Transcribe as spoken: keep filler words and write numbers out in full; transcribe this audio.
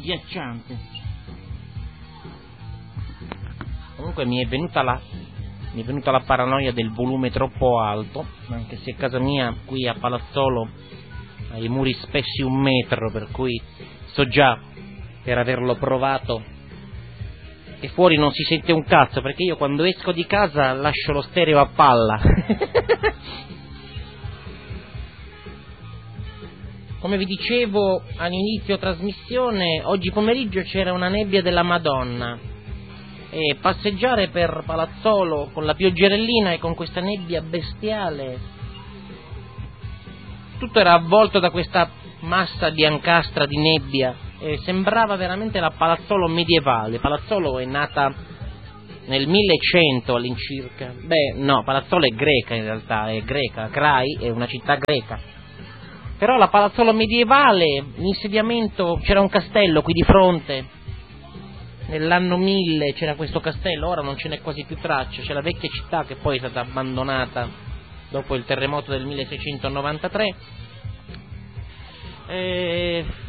agghiacciante. Comunque mi è venuta la mi è venuta la paranoia del volume troppo alto, anche se casa mia qui a Palazzolo ha i muri spessi un metro, per cui so già, per averlo provato, che fuori non si sente un cazzo, perché io quando esco di casa lascio lo stereo a palla. Come vi dicevo all'inizio trasmissione, oggi pomeriggio c'era una nebbia della Madonna e passeggiare per Palazzolo con la pioggerellina e con questa nebbia bestiale, tutto era avvolto da questa massa biancastra di nebbia e sembrava veramente la Palazzolo medievale. Palazzolo è nata nel millecento all'incirca. Beh, no, Palazzolo è greca in realtà, è greca, Krai è una città greca. Però la Palazzolo medievale, l'insediamento, c'era un castello qui di fronte, nell'anno mille c'era questo castello, ora non ce n'è quasi più traccia, c'è la vecchia città che poi è stata abbandonata dopo il terremoto del milleseicentonovantatré. E